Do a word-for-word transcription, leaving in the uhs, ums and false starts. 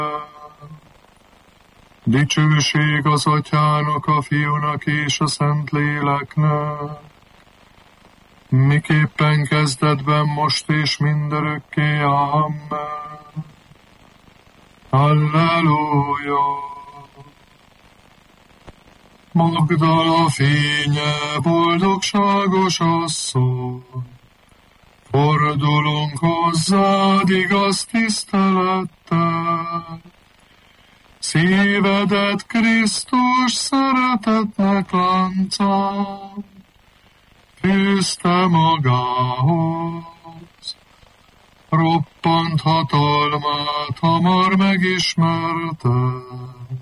Dicsőség az Atyának, a Fiúnak és a Szentléleknek, miképpen kezdetben, most és mindörökké. Amen. Halleluja! Magdala fénye, boldogságos asszony, fordulunk hozzád igaz tisztelettel. Szívedet Krisztus szeretetnek lánca fűzte magához. Roppant hatalmát hamar megismerte,